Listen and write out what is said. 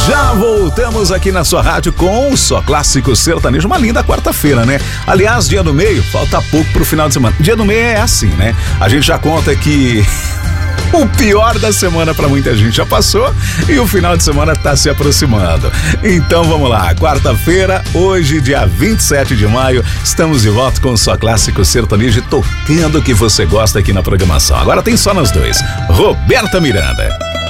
Já voltamos aqui na sua rádio com o Só Clássico Sertanejo. Uma linda quarta-feira, né? Aliás, dia do meio, falta pouco pro final de semana. Dia do meio é assim, né? A gente já conta que o pior da semana pra muita gente já passou e o final de semana tá se aproximando. Então vamos lá, quarta-feira, hoje, dia 27 de maio, estamos de volta com o Só Clássico Sertanejo, tocando o que você gosta aqui na programação. Agora tem só nós dois, Roberta Miranda.